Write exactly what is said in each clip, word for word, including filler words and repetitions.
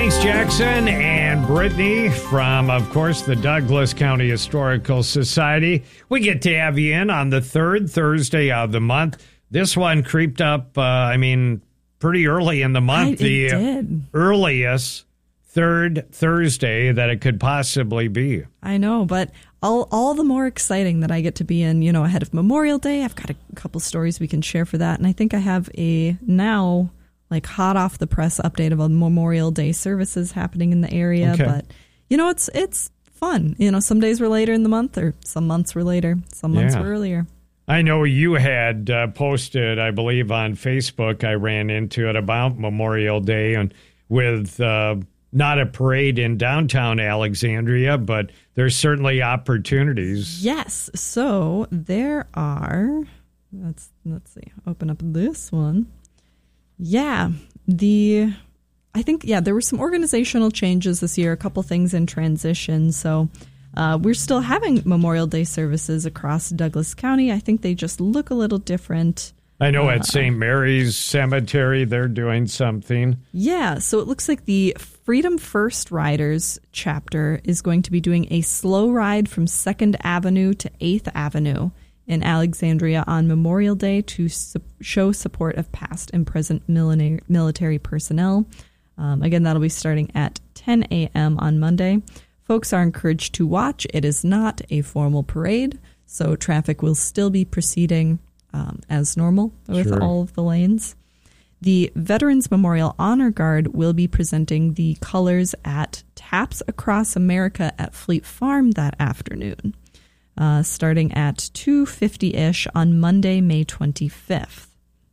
Thanks, Jackson and Brittany from, of course, the Douglas County Historical Society. We get to have you in on the third Thursday of the month. This one creeped up, uh, I mean, pretty early in the month. I, the it did. earliest third Thursday that it could possibly be. I know, but all all the more exciting that I get to be in, you know, ahead of Memorial Day. I've got a couple stories we can share for that. And I think I have a now, like, hot off the press update of a Memorial Day services happening in the area. Okay. But, you know, it's it's fun. You know, some days were later in the month, or some months were later, some months Yeah. were earlier. I know you had uh, posted, I believe, on Facebook, I ran into it, about Memorial Day, and with uh, not a parade in downtown Alexandria, but there's certainly opportunities. Yes. So there are, let's, let's see, open up this one. Yeah, the, I think, yeah, there were some organizational changes this year, a couple things in transition. So uh, we're still having Memorial Day services across Douglas County. I think they just look a little different. I know uh, at Saint Mary's Cemetery, they're doing something. Yeah, so it looks like the Freedom First Riders chapter is going to be doing a slow ride from second Avenue to eighth Avenue in Alexandria on Memorial Day to su- show support of past and present military, military personnel. Um, again, that'll be starting at ten a.m. on Monday. Folks are encouraged to watch. It is not a formal parade, so traffic will still be proceeding um, as normal with Sure. all of the lanes. The Veterans Memorial Honor Guard will be presenting the colors at Taps Across America at Fleet Farm that afternoon, uh, starting at two fifty-ish on Monday, May twenty-fifth.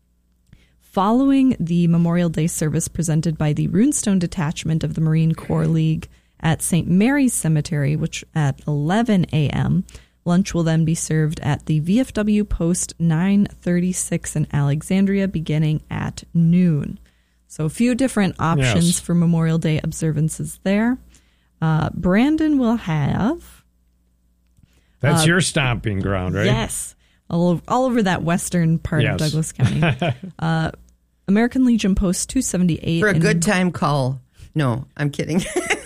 Following the Memorial Day service presented by the Runestone Detachment of the Marine Corps League at Saint Mary's Cemetery, which at eleven a.m., lunch will then be served at the V F W Post nine thirty-six in Alexandria beginning at noon. So a few different options Yes. for Memorial Day observances there. Uh, Brandon will have... That's Uh, your stomping ground, right? Yes, all over, all over that western part Yes. of Douglas County. uh, American Legion Post two seventy-eight. For a in- good time call. No, I'm kidding.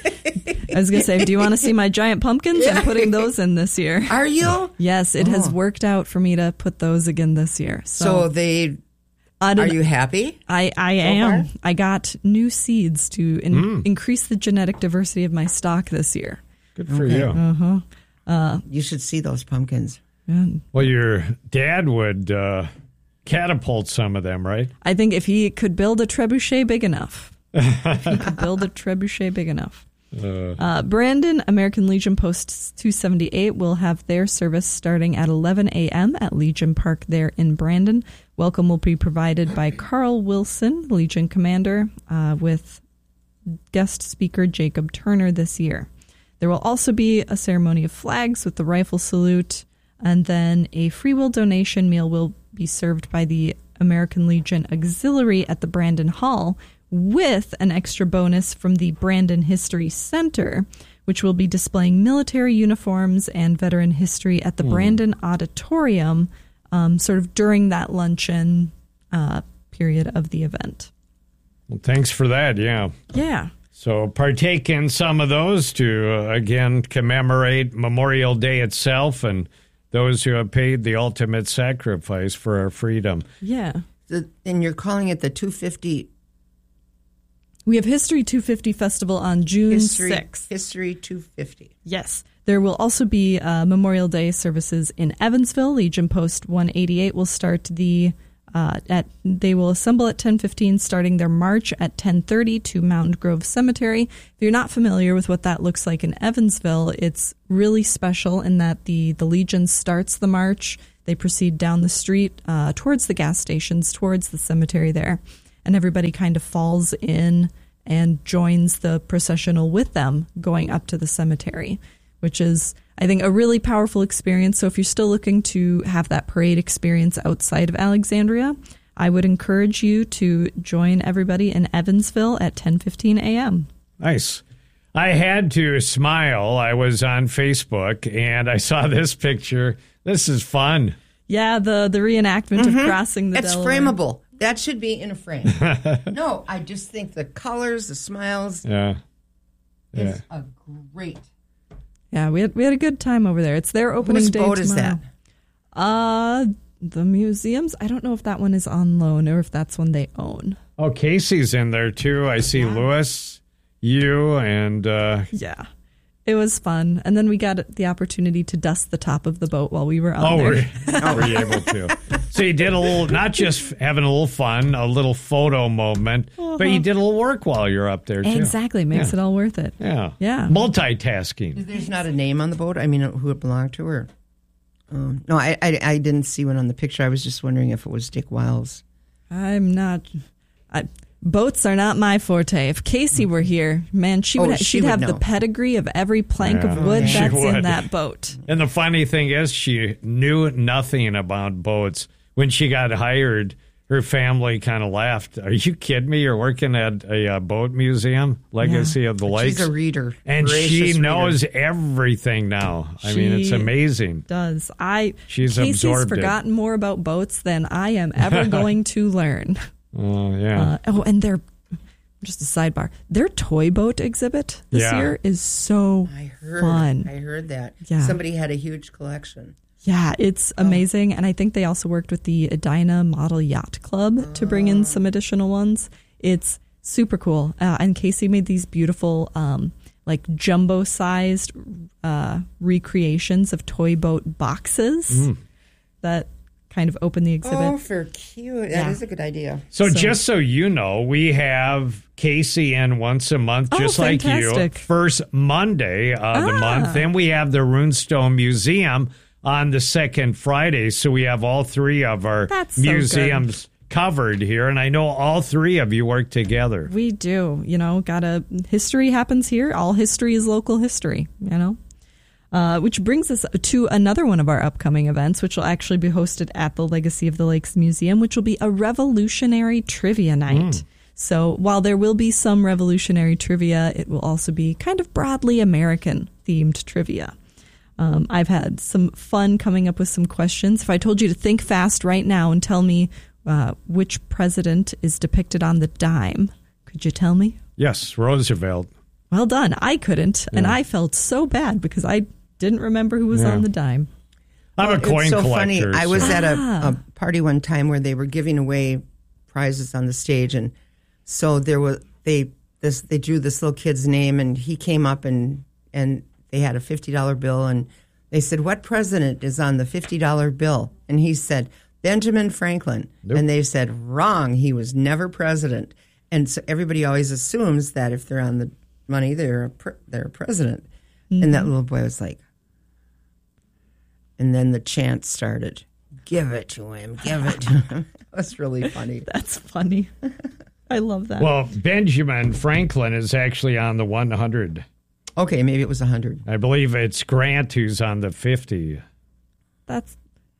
I was going to say, do you want to see my giant pumpkins? Yeah. I'm putting those in this year. Are you? Yes, it has Oh. worked out for me to put those again this year. So, So they, I don't- are you happy? I, I am. I got new seeds to in, Mm. increase the genetic diversity of my stock this year. Good for Okay. you. Uh-huh. Uh, You should see those pumpkins. and Well, your dad would uh, catapult some of them, right? I think if he could build a trebuchet big enough, if he could build a trebuchet big enough. Uh, Uh, Brandon, American Legion Post two seventy-eight will have their service starting at eleven a.m. at Legion Park there in Brandon. Welcome will be provided by Carl Wilson, Legion Commander, uh, with guest speaker Jacob Turner this year. There will also be a ceremony of flags with the rifle salute, and then a free will donation meal will be served by the American Legion Auxiliary at the Brandon Hall, with an extra bonus from the Brandon History Center, which will be displaying military uniforms and veteran history at the Hmm. Brandon Auditorium, um, sort of during that luncheon uh, period of the event. well, thanks for that, yeah. Yeah. So partake in some of those to, uh, again, commemorate Memorial Day itself and those who have paid the ultimate sacrifice for our freedom. Yeah. The, and you're calling it the two fifty We have History two fifty Festival on June History, sixth. History two fifty. Yes. There will also be uh, Memorial Day services in Evansville. Legion Post one eighty-eight will start the uh, at they will assemble at ten fifteen, starting their march at ten thirty to Mountain Grove Cemetery. If you're not familiar with what that looks like in Evansville, it's really special in that the the Legion starts the march. They proceed down the street uh, towards the gas stations, towards the cemetery there, and everybody kind of falls in and joins the processional with them going up to the cemetery, which is, I think, a really powerful experience. So if you're still looking to have that parade experience outside of Alexandria, I would encourage you to join everybody in Evansville at ten fifteen a.m. Nice. I had to smile. I was on Facebook and I saw this picture. This is fun. Yeah, the, the reenactment Mm-hmm. of crossing the It's Delaware. frameable. That should be in a frame. No, I just think the colors, the smiles, Yeah. Yeah. is a great. Yeah, we had we had a good time over there. It's their opening Whose day boat is tomorrow. that? Uh, the museums. I don't know if that one is on loan or if that's one they own. Oh, Casey's in there too. I see Lewis, you, and uh, Yeah. It was fun. And then we got the opportunity to dust the top of the boat while we were on oh, there. were you, were you able to? So you did a little, not just having a little fun, a little photo moment, but you did a little work while you're up there too. Exactly. Makes Yeah. it all worth it. Yeah. Yeah. Multitasking. There's not a name on the boat. I mean, who it belonged to, or um, no? I, I I didn't see one on the picture. I was just wondering if it was Dick Wiles. I'm not. I, boats are not my forte. If Casey were here, man, she would. Oh, ha- she she'd would have know. the pedigree of every plank Yeah. of wood Oh, yeah. that's She in would. that boat. And the funny thing is, she knew nothing about boats. When she got hired, her family kind of laughed. Are you kidding me? You're working at a uh, boat museum, Legacy of the Lakes? She's a reader, And voracious she reader. knows everything now. I mean, it's She amazing. Does I? She's Casey's absorbed it. forgotten more about boats than I am ever going to learn. Oh, yeah. Uh, oh, and their just a sidebar. Their toy boat exhibit this Yeah. year is so I heard. fun. I heard that. Yeah. Somebody had a huge collection. Yeah, it's amazing. And I think they also worked with the Edina Model Yacht Club to bring in some additional ones. It's super cool. Uh, and Casey made these beautiful, um, like jumbo sized uh, recreations of toy boat boxes that kind of open the exhibit. Oh, for cute. That is Yeah. a good idea. So, So- just so you know, we have Casey in once a month, Oh, just like you. fantastic. First Monday of the Ah. month. Then we have the Runestone Museum on the second Friday. So we have all three of our That's so museums covered here. And I know all three of you work together. We do, you know, gotta, history happens here. All history is local history, you know. Uh, which brings us to another one of our upcoming events, which will actually be hosted at the Legacy of the Lakes Museum, which will be a revolutionary trivia night. So while there will be some revolutionary trivia, it will also be kind of broadly American themed trivia. Um, I've had some fun coming up with some questions. If I told you to think fast right now and tell me uh, which president is depicted on the dime, could you tell me? Yes, Roosevelt. Well done. I couldn't, and I felt so bad because I didn't remember who was Yeah. on the dime. I'm a It's coin so collector. funny. I was so- at a, Ah. a party one time where they were giving away prizes on the stage, and so there was they this they drew this little kid's name, and he came up and and they had a fifty dollar bill, and they said, "What president is on the fifty dollar bill?" And he said, "Benjamin Franklin." Nope. And they said, "Wrong. He was never president." And so everybody always assumes that if they're on the money, they're a pre- they're a president. And that little boy was like. And then the chant started, "Give it to him, give it to him." It was really funny. That's funny. I love that. Well, Benjamin Franklin is actually on the one hundred. Okay, maybe it was one hundred. I believe it's Grant who's on the fifty. That's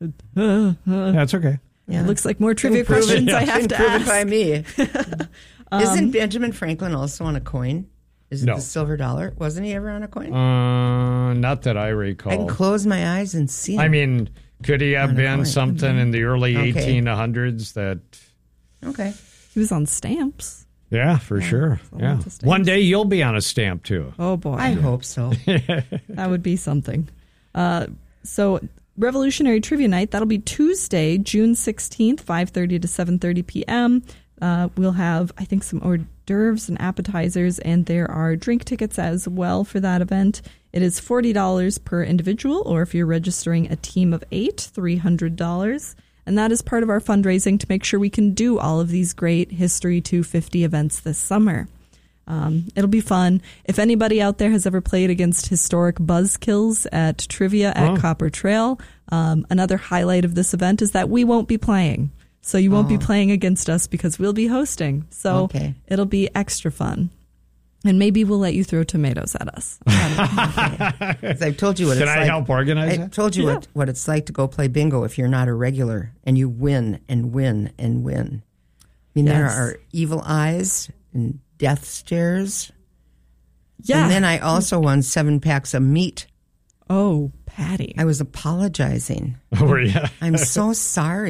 That's okay. Yeah. looks like more trivia Prove it- questions I have didn't to prove ask. it by me. Isn't Benjamin Franklin also on a coin? Is it No. the silver dollar? Wasn't he ever on a coin? Uh, not that I I can recall. close my eyes and see him. I mean, could he have On a been coin. something in the early Okay. eighteen hundreds that... Okay. He was on stamps. Yeah, for sure. lots Yeah. of stamps. One day you'll be on a stamp too. Oh, boy. I hope so. That would be something. Uh, so, Revolutionary Trivia Night, that'll be Tuesday, June sixteenth, five thirty to seven thirty p.m. Uh, we'll have, I think, some hors d'oeuvres and appetizers, and there are drink tickets as well for that event. It is forty dollars per individual, or if you're registering a team of eight, three hundred dollars. And that is part of our fundraising to make sure we can do all of these great History two fifty events this summer. Um, it'll be fun. If anybody out there has ever played against historic buzzkills at trivia at Oh. Copper Trail, um, another highlight of this event is that we won't be playing. So you won't be playing against us because we'll be hosting. So Okay. it'll be extra fun. And maybe we'll let you throw tomatoes at us. As I've told you what Can it's I like. help organize I it? told you what, what it's like to go play bingo if you're not a regular and you win and win and win. I mean, there Yes. are evil eyes and death stares. Yeah. And then I also won seven packs of meat. oh, Patty. I was apologizing. Were you? I'm so sorry.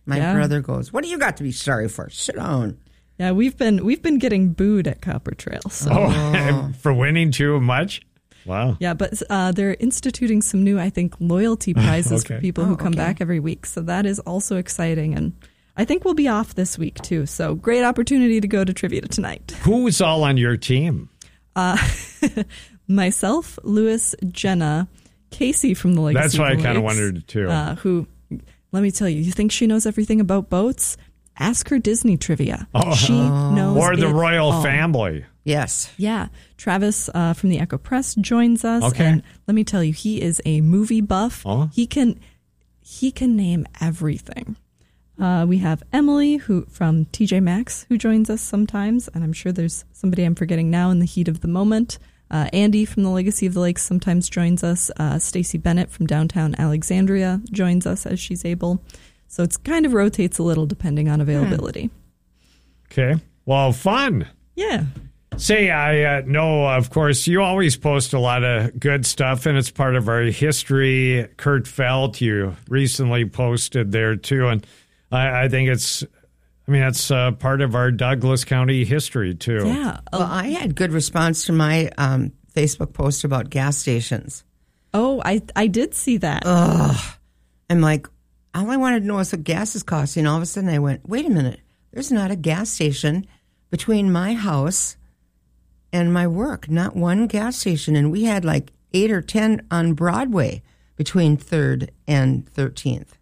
My Yeah. brother goes, "What do you got to be sorry for? Sit down." Yeah, we've been we've been getting booed at Copper Trail. So. Oh, for winning too much? Wow. Yeah, but uh, they're instituting some new, I think, loyalty prizes Okay. for people Oh, who come okay. back every week. So that is also exciting. And I think we'll be off this week, too. So great opportunity to go to Trivia Tonight. Who's all on your team? Uh, myself, Lewis, Jenna, Casey from the Legacy That's what of I the kind of Lakes, wondered too. Uh, who, let me tell you, you think she knows everything about boats? Ask her Disney trivia. Oh. She knows Or the it royal all. family. Yes. Yeah. Travis uh, from the Echo Press joins us. Okay. And let me tell you, he is a movie buff. Oh. He can he can name everything. Uh, we have Emily who from T J Maxx who joins us sometimes, and I'm sure there's somebody I'm forgetting now in the heat of the moment. Uh, Andy from the Legacy of the Lakes sometimes joins us. Uh, Stacy Bennett from downtown Alexandria joins us as she's able. So it's kind of rotates a little depending on availability. Okay. Well, fun. Yeah. Say, I uh, know, of course, you always post a lot of good stuff, and it's part of our history. Kurt Felt, you recently posted there, too. And I, I think it's, I mean, it's uh, part of our Douglas County history, too. Yeah. Well, I had good response to my um, Facebook post about gas stations. Oh, I I did see that. I'm like, all I wanted to know was what gas is costing. All of a sudden I went, wait a minute, there's not a gas station between my house and my work, not one gas station. And we had like eight or ten on Broadway between third and thirteenth.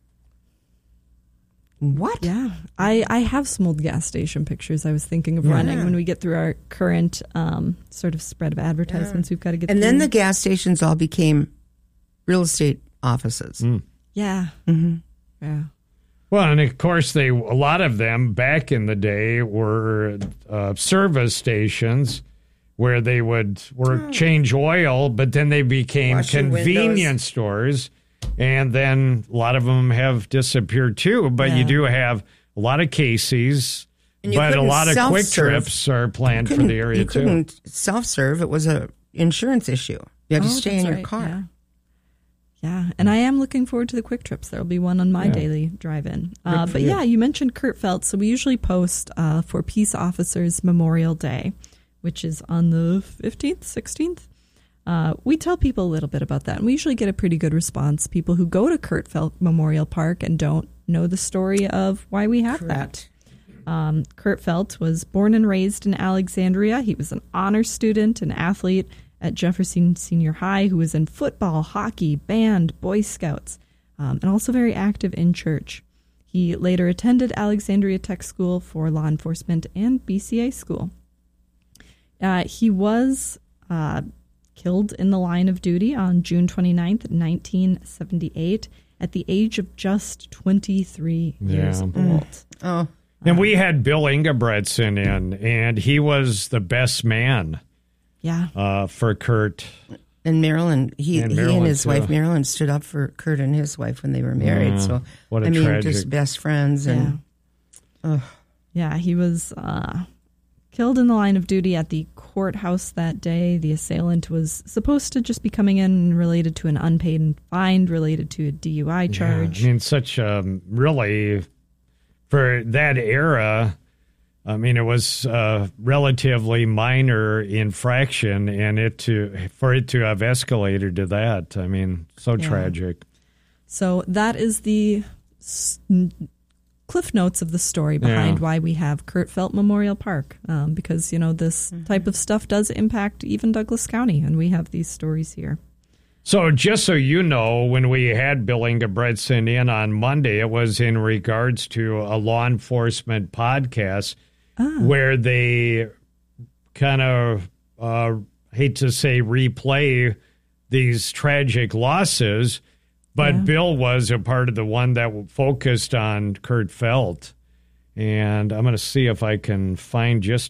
What? Yeah, I, I have some old gas station pictures I was thinking of running when we get through our current um, sort of spread of advertisements we've got to get And through. then the gas stations all became real estate offices. Yeah. Mm-hmm. Yeah. Well, and of course, they a lot of them back in the day were uh, service stations where they would were change oil, but then they became Wash your convenience windows. stores, and then a lot of them have disappeared too. But you Yeah. do have a lot of Casey's, And you but a couldn't lot of quick self-serve. trips are planned for Couldn't- the area you too. couldn't self-serve. It was a insurance issue. You had to Oh, stay that's in your right, car. Yeah. Yeah, and I am looking forward to the quick trips. There'll be one on my Yeah. daily drive-in. Uh, for but you. yeah, you mentioned Kurt Felt. So we usually post uh, for Peace Officers Memorial Day, which is on the fifteenth, sixteenth. Uh, we tell people a little bit about that, and we usually get a pretty good response. People who go to Kurt Felt Memorial Park and don't know the story of why we have that. Um, Kurt Felt was born and raised in Alexandria. He was an honor student, an athlete at Jefferson Senior High who was in football, hockey, band, Boy Scouts, um, and also very active in church. He later attended Alexandria Tech School for law enforcement and B C A school. Uh, he was uh, killed in the line of duty on June twenty-ninth, nineteen seventy-eight, at the age of just twenty-three years Yeah. old. Oh, And we had Bill Ingebretson in, and he was the best man Yeah. uh, for Kurt. and Marilyn, he And he Marilyn, and his too. wife Marilyn stood up for Kurt and his wife when they were married. Yeah. So What a I mean, tragic- just best friends. And Yeah, he was uh, killed in the line of duty at the courthouse that day. The assailant was supposed to just be coming in related to an unpaid fine related to a D U I charge. Yeah, I mean, such um, really for that era. I mean, it was a relatively minor infraction, and it to for it to have escalated to that. I mean, so Yeah. tragic. So that is the s- cliff notes of the story behind Yeah. why we have Kurt Felt Memorial Park, um, because you know this type of stuff does impact even Douglas County, and we have these stories here. So, just so you know, when we had Bill Ingebretson in on Monday, it was in regards to a law enforcement podcast where they kind of, uh, hate to say, replay these tragic losses. But Yeah. Bill was a part of the one that focused on Kurt Felt. And I'm going to see if I can find just